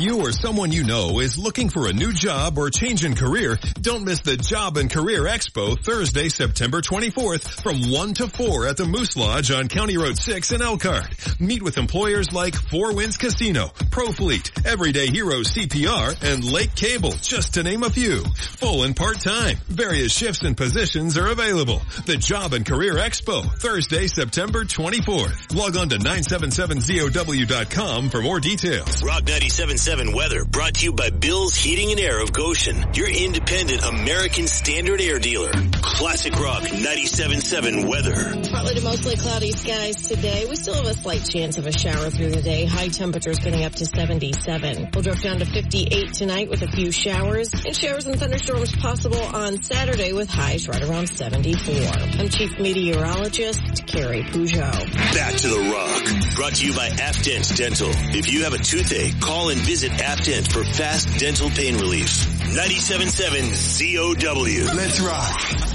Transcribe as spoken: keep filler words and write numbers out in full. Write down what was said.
you or someone you know is looking for a new job or change in career, don't miss the Job and Career Expo Thursday, September twenty-fourth from one to four at the Moose Lodge on County Road six in Elkhart. Meet with employers like Four Winds Casino, ProFleet, Everyday Heroes C P R, and Lake Cable, just to name a few. Full and part-time. Various shifts and positions are available. The Job and Career Expo, Thursday, September twenty-fourth. Log on to nine seven seven Z O W dot com for more details. Rock ninety-seven point seven weather brought to you by Bill's Heating and Air of Goshen, your independent American Standard Air dealer. Classic Rock ninety-seven point seven weather. Partly to mostly cloudy skies today. We still have a slight chance of a shower through the day. High temperatures getting up to seventy-seven. We'll drop down to fifty-eight tonight with a few showers, and showers and thunderstorms possible on Saturday with highs right around seventy-four. I'm Chief Meteorologist Carrie Peugeot. Back to the Rock. Brought to you by Afdent Dental. If you have a toothache, call and visit Afdent for fast dental pain relief. ninety-seven point seven Z O W. Let's rock.